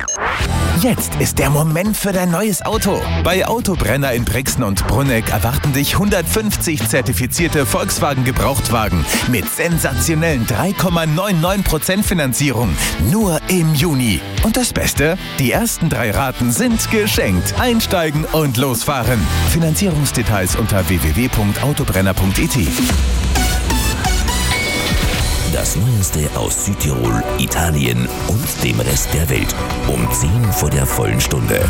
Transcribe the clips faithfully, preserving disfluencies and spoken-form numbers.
Jetzt ist der Moment für dein neues Auto. Bei Autobrenner in Brixen und Brunegg erwarten dich hundertfünfzig zertifizierte Volkswagen-Gebrauchtwagen mit sensationellen drei Komma neunundneunzig Prozent Finanzierung. Nur im Juni. Und das Beste? Die ersten drei Raten sind geschenkt. Einsteigen und losfahren. Finanzierungsdetails unter w w w punkt autobrenner punkt i t. Das Neueste aus Südtirol, Italien und dem Rest der Welt. Um zehn vor der vollen Stunde.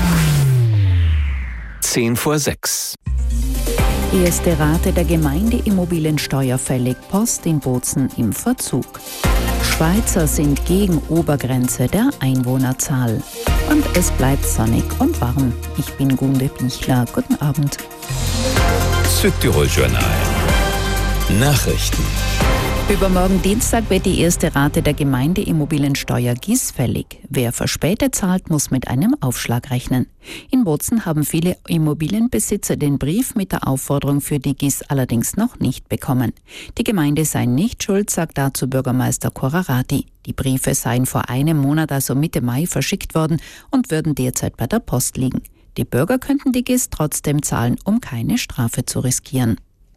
zehn vor sechs. Erste Rate der Gemeindeimmobiliensteuer fällig, Post in Bozen im Verzug. Schweizer sind gegen Obergrenze der Einwohnerzahl. Und es bleibt sonnig und warm. Ich bin Gunde Bichler. Guten Abend. Südtirol Journal. Nachrichten. Übermorgen Dienstag wird die erste Rate der Gemeindeimmobiliensteuer G I S fällig. Wer verspätet zahlt, muss mit einem Aufschlag rechnen. In Bozen haben viele Immobilienbesitzer den Brief mit der Aufforderung für die G I S allerdings noch nicht bekommen. Die Gemeinde sei nicht schuld, sagt dazu Bürgermeister Korarati. Die Briefe seien vor einem Monat, also Mitte Mai, verschickt worden und würden derzeit bei der Post liegen. Die Bürger könnten die G I S trotzdem zahlen, um keine Strafe zu riskieren.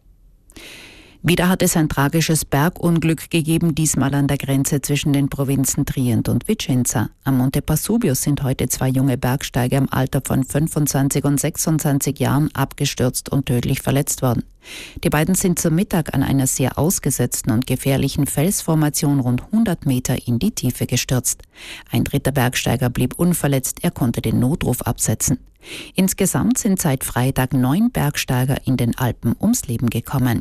Wieder hat es ein tragisches Bergunglück gegeben, diesmal an der Grenze zwischen den Provinzen Trient und Vicenza. Am Monte Pasubio sind heute zwei junge Bergsteiger im Alter von fünfundzwanzig und sechsundzwanzig Jahren abgestürzt und tödlich verletzt worden. Die beiden sind zum Mittag an einer sehr ausgesetzten und gefährlichen Felsformation rund hundert Meter in die Tiefe gestürzt. Ein dritter Bergsteiger blieb unverletzt, er konnte den Notruf absetzen. Insgesamt sind seit Freitag neun Bergsteiger in den Alpen ums Leben gekommen.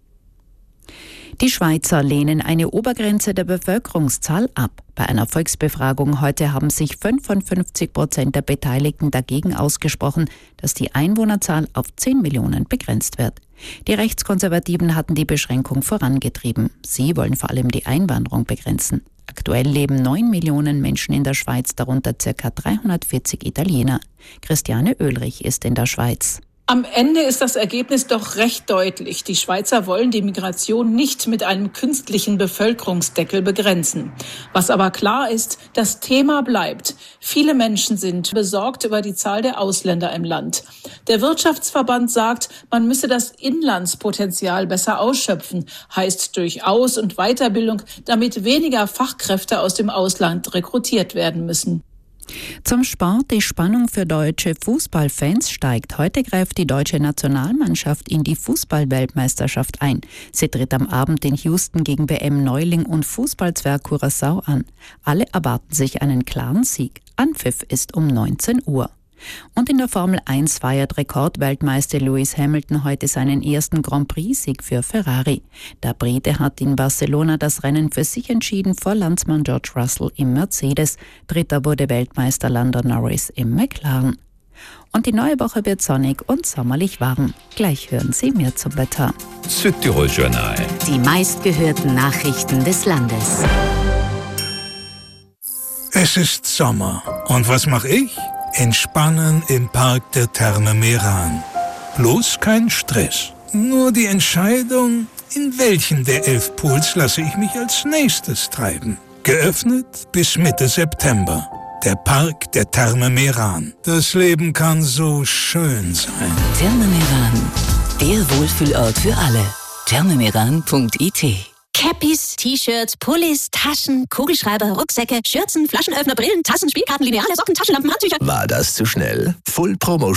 Die Schweizer lehnen eine Obergrenze der Bevölkerungszahl ab. Bei einer Volksbefragung heute haben sich fünfundfünfzig Prozent der Beteiligten dagegen ausgesprochen, dass die Einwohnerzahl auf zehn Millionen begrenzt wird. Die Rechtskonservativen hatten die Beschränkung vorangetrieben. Sie wollen vor allem die Einwanderung begrenzen. Aktuell leben neun Millionen Menschen in der Schweiz, darunter ca. dreihundertvierzig Italiener. Christiane Oehlrich ist in der Schweiz. Am Ende ist das Ergebnis doch recht deutlich. Die Schweizer wollen die Migration nicht mit einem künstlichen Bevölkerungsdeckel begrenzen. Was aber klar ist, das Thema bleibt. Viele Menschen sind besorgt über die Zahl der Ausländer im Land. Der Wirtschaftsverband sagt, man müsse das Inlandspotenzial besser ausschöpfen, heißt durch Aus- und Weiterbildung, damit weniger Fachkräfte aus dem Ausland rekrutiert werden müssen. Zum Sport. Die Spannung für deutsche Fußballfans steigt. Heute greift die deutsche Nationalmannschaft in die Fußball-Weltmeisterschaft ein. Sie tritt am Abend in Houston gegen W M-Neuling und Fußballzwerg Curaçao an. Alle erwarten sich einen klaren Sieg. Anpfiff ist um neunzehn Uhr. Und in der Formel eins feiert Rekordweltmeister Lewis Hamilton heute seinen ersten Grand Prix-Sieg für Ferrari. Der Brite hat in Barcelona das Rennen für sich entschieden vor Landsmann George Russell im Mercedes. Dritter wurde Weltmeister Lando Norris im McLaren. Und die neue Woche wird sonnig und sommerlich warm. Gleich hören Sie mehr zum Wetter. Südtirol Journal. Die meistgehörten Nachrichten des Landes. Es ist Sommer. Und was mache ich? Entspannen im Park der Therme Meran. Bloß kein Stress. Nur die Entscheidung, in welchen der elf Pools lasse ich mich als nächstes treiben. Geöffnet bis Mitte September. Der Park der Therme Meran. Das Leben kann so schön sein. Therme Meran, der Wohlfühlort für alle. thermemeran punkt i t. Cappies, T-Shirts, Pullis, Taschen, Kugelschreiber, Rucksäcke, Schürzen, Flaschenöffner, Brillen, Tassen, Spielkarten, Lineale, Socken, Taschenlampen, Handtücher. War das zu schnell? Full Promo